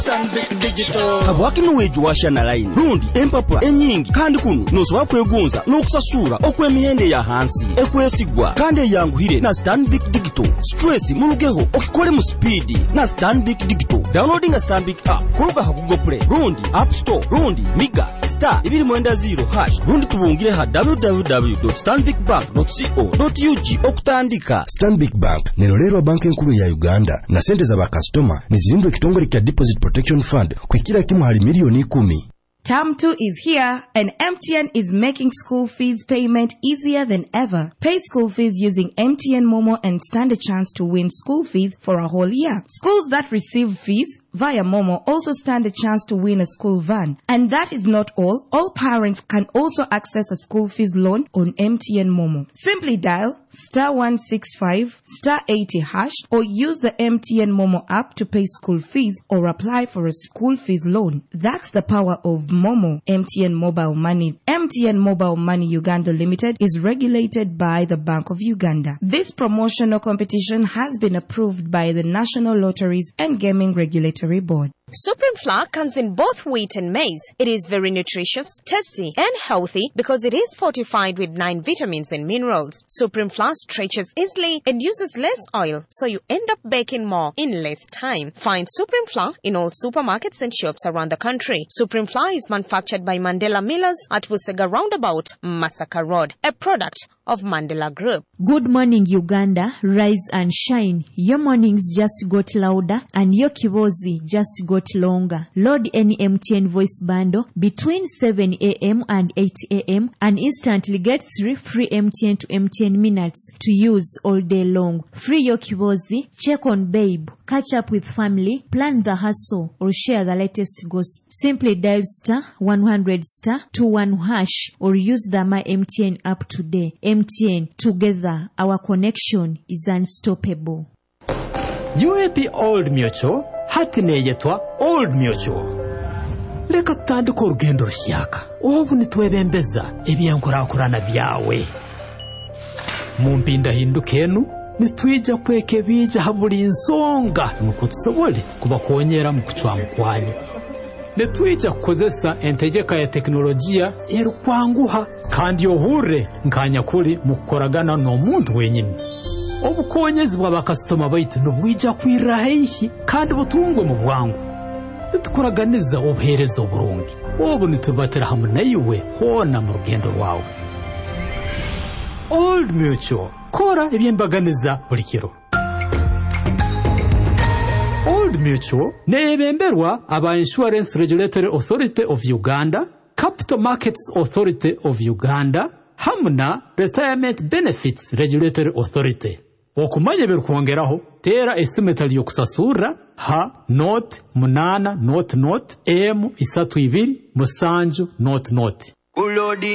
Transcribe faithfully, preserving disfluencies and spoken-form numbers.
Stanbic Digital kabwaki nuweju wa shana line rundi empapula enyingi kandi kuno nosoba kwegunza n'okusasura okw'emihende ya hansi ekwesigwa kandi yanguhire na Stanbic Digital stress murugeho okikole mu speed na Stanbic Digital. Downloading a Stanbic app kuruga ha Google Play rundi App Store rundi Miga star ibiri mwenda zero hash rundi tubungire ha w w w dot stanbic bank dot co dot u g okutandika. Stanbic Bank nerolero banki nkuru ya Uganda na sente za bakastoma nizirindwe kitongole kya Deposit Protection Fund kwikira kimu hali milioni kumi. Term two is here, and M T N is making school fees payment easier than ever. Pay school fees using M T N Momo and stand a chance to win school fees for a whole year. Schools that receive fees via Momo also stand a chance to win a school van. And that is not all. All parents can also access a school fees loan on M T N Momo. Simply dial star one six five star eighty hash or use the M T N Momo app to pay school fees or apply for a school fees loan. That's the power of Momo. M T N Mobile Money. M T N Mobile Money Uganda Limited is regulated by the Bank of Uganda. This promotional competition has been approved by the National Lotteries and Gaming Regulatory Board. Supreme Flour comes in both wheat and maize. It is very nutritious, tasty, and healthy because it is fortified with nine vitamins and minerals. Supreme Flour stretches easily and uses less oil, so you end up baking more in less time. Find Supreme Flour in all supermarkets and shops around the country. Supreme Flour is manufactured by Mandela Millers at Busega Roundabout, Masaka Road, a product of Mandela Group. Good morning, Uganda. Rise and shine. Your mornings just got louder and your kivozi just got longer. Load any M T N voice bundle between seven a m and eight a m and instantly get three free M T N to M T N minutes to use all day long. Free your kivozi, check on babe, catch up with family, plan the hustle, or share the latest gossip. Simply dial star one hundred star two one hash or use the My M T N app today. M T N, together, our connection is unstoppable. U A P Old Mutual, hatine yetwa Old Mutual. Leka tutandika urugendo rushyaka. Obu nitwebembeza ebyankurakurana byawe. Mu mpinda hindukenu nitwija kweke bija haburi insonga nuko tusobole kubakonyera mu kucwanga kwanyu. Netwija kukozesa entegeka ya teknolojia erukwanguha kandi yohure nkanya kuri mukoragana no muntu wenyine. Obukonyezi bwa bakastoma baitu nubwija kwirahihi kandi butungwe mu bwangu. Nitukoraganiza obuherezo burungi. Obu nitubatera hamwe nayiwe hona mu rugendo rwawe. Old Mutual, kora ebyembaganiza buli kiro. Old Mutual nebemberwa aba Insurance Regulatory Authority of Uganda, Capital Markets Authority of Uganda, hamna Retirement Benefits Regulatory Authority. Okumanya berukwongeraho tera esimetali yokusasura ha note munana note note m isatu ibiri musanju note note.